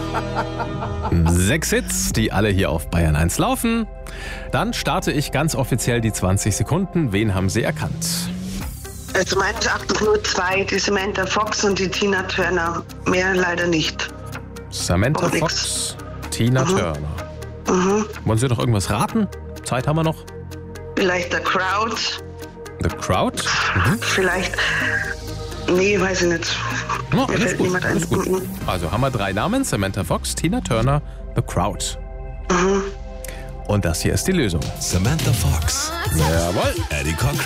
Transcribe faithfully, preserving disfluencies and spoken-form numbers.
Sechs Hits, die alle hier auf Bayern eins laufen. Dann starte ich ganz offiziell die zwanzig Sekunden. Wen haben Sie erkannt? Also meines Erachtens nur zwei, die Samantha Fox und die Tina Turner. Mehr leider nicht. Samantha Auch Fox, Tina Mhm. Turner. Mhm. Wollen Sie doch irgendwas raten? Zeit haben wir noch. Vielleicht der Crowd. The Crowd? Mhm. Vielleicht. Nee, weiß ich nicht. Ja, Mir alles fällt gut, niemand ein. alles gut. Mhm. Also haben wir drei Namen. Samantha Fox, Tina Turner, The Crowd. Mhm. Und das hier ist die Lösung. Samantha Fox, Jawohl. Eddie Cochran.